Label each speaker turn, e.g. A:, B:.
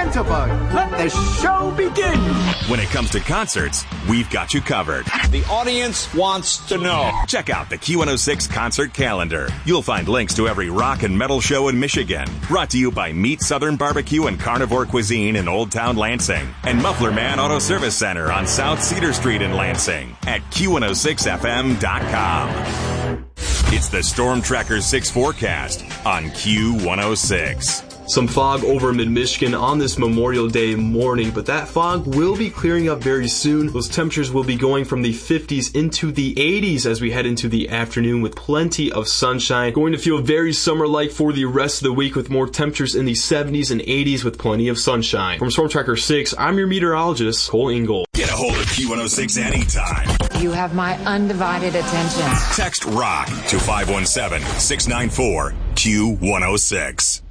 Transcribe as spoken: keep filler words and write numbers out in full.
A: Jitterbug. Let the show begin.
B: When it comes to concerts, we've got you covered.
C: The audience wants to know.
B: Check out the Q one oh six concert calendar. You'll find links to every rock and metal show in Michigan. Brought to you by Meat Southern Barbecue and Carnivore Cuisine in Old Town Lansing. And Muffler Man Auto Service Center on South Cedar Street in Lansing at Q one oh six F M dot com. It's the Storm Tracker six forecast on Q one oh six.
D: Some fog over mid-Michigan on this Memorial Day morning, but that fog will be clearing up very soon. Those temperatures will be going from the fifties into the eighties as we head into the afternoon with plenty of sunshine. Going to feel very summer-like for the rest of the week with more temperatures in the seventies and eighties with plenty of sunshine. From Storm Tracker six, I'm your meteorologist, Cole Ingle.
B: Get a hold of Q one oh six anytime.
E: You have my undivided attention.
B: Text ROCK to five one seven, six nine four, Q one oh six.